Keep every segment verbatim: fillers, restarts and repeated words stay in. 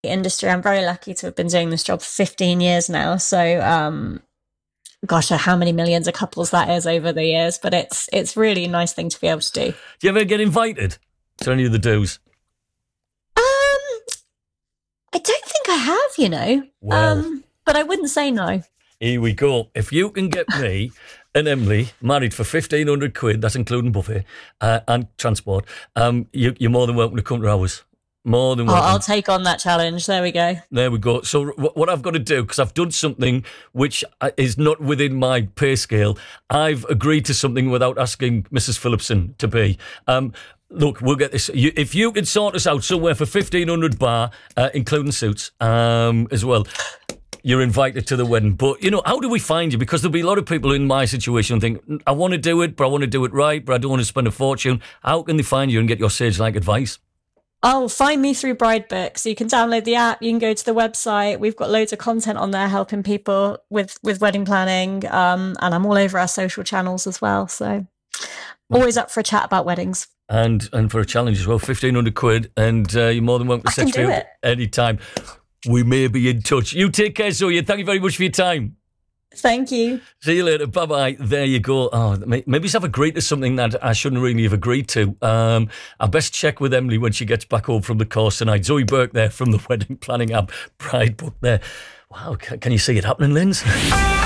industry. I'm very lucky to have been doing this job for fifteen years now. So, um, gosh, how many millions of couples that is over the years, but it's it's really a nice thing to be able to do. Do you ever get invited to any of the do's? Um, I don't think I have, you know. Well, um, but I wouldn't say no. Here we go. If you can get me and Emily married for fifteen hundred quid, that's including buffet uh, and transport, um, you, you're more than welcome to come to ours. More than welcome. I'll, I'll take on that challenge. There we go. There we go. So what I've got to do, because I've done something which is not within my pay scale, I've agreed to something without asking Missus Phillipson to be. Um, look, we'll get this. You, if you could sort us out somewhere for fifteen hundred bar, uh, including suits um, as well, you're invited to the wedding. But, you know, how do we find you? Because there'll be a lot of people in my situation who think, I want to do it, but I want to do it right, but I don't want to spend a fortune. How can they find you and get your sage-like advice? Oh, find me through Bridebook. So you can download the app, you can go to the website. We've got loads of content on there helping people with, with wedding planning. Um, and I'm all over our social channels as well. So always up for a chat about weddings. And and for a challenge as well, fifteen hundred quid. And uh, you're more than welcome to set me up any time. We may be in touch. You take care, Zoe. Thank you very much for your time. Thank you. See you later. Bye-bye. There you go. Oh, maybe I've agreed to something that I shouldn't really have agreed to. Um, I best check with Emily when she gets back home from the course tonight. Zoe Burke there from the wedding planning app, Bridebook there. Wow, can you see it happening, Linz? The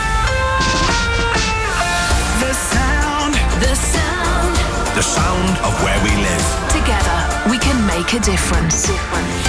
sound. The sound. The sound of where we live. Together, we can make a difference.